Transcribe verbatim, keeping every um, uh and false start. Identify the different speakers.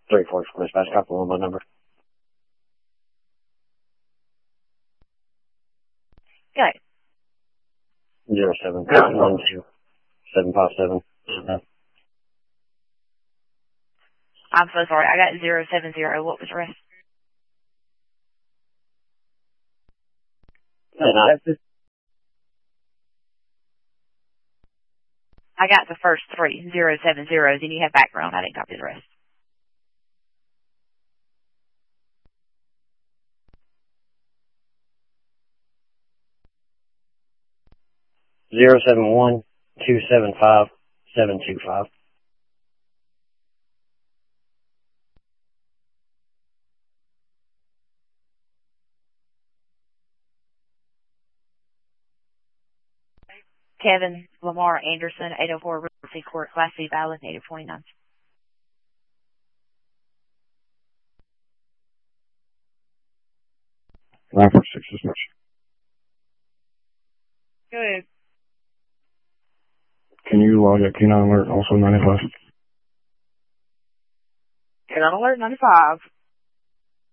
Speaker 1: three forty-four dispatch, copy one by number.
Speaker 2: Go.
Speaker 1: Zero seven one two seven five seven.
Speaker 2: I'm so sorry. I got zero seven zero. What was the rest? I got the first three, zero seven zero. Then you have background. I didn't copy the rest.
Speaker 1: Zero seven one two seven five seven two five.
Speaker 2: Kevin Lamar Anderson, eight oh four Realty Court, Class C valid, native twenty-nine.
Speaker 3: nine four six dispatch.
Speaker 2: Go ahead.
Speaker 3: Can you log at K nine Alert, also ninety-five?
Speaker 2: K nine Alert ninety-five.